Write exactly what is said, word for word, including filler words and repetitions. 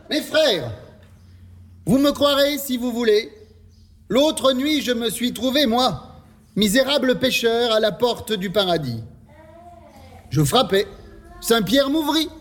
Mes frères, vous me croirez si vous voulez. L'autre nuit, je me suis trouvé, moi, misérable pécheur, à la porte du paradis. Je frappais. Saint-Pierre m'ouvrit.